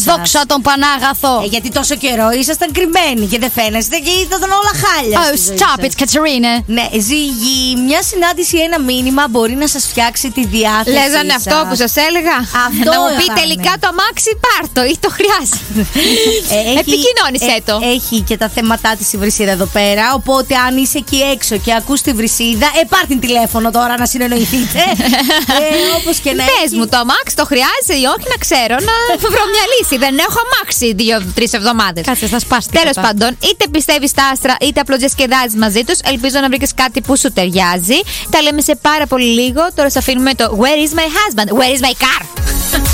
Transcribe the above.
Δόξα τον Πανάγαθο. Γιατί τόσο καιρό ήσασταν κρυμμένοι και δεν φαίνεστε και ήταν όλα χάλια. Oh, stop it, Κατσαρίνα. Ναι, ζύγι, μια συνάντηση, ένα μήνυμα μπορεί να σας φτιάξει τη διάθεση. Λέζανε αυτό που σας έλεγα. Αυτό να μου πει έγανε. τελικά το αμάξι πάρτο ή το χρειάζεται. Επικοινώνησέ το. Έχει και τα θέματά της η βρυσίδα εδώ πέρα. Οπότε αν είσαι εκεί έξω και ακούς τη βρυσίδα, πάρ' την τηλέφωνο τώρα να συνεννοηθείτε. Όπως και να έχει. Πες μου, το αμάξι το χρειάζεται ή όχι, να ξέρω, να βρω μια λύση. Δεν έχω αμάξι 2-3 εβδομάδες. Κάτσε, θα σπάσει. Τέλος πάντων, είτε πιστεύεις στα άστρα είτε απλώς διασκεδάζεις μαζί τους. Ελπίζω να βρήκες κάτι που σου ταιριάζει. Τα λέμε σε πάρα πολύ λίγο. Τώρα σας αφήνουμε το Where is my husband? Where is my car?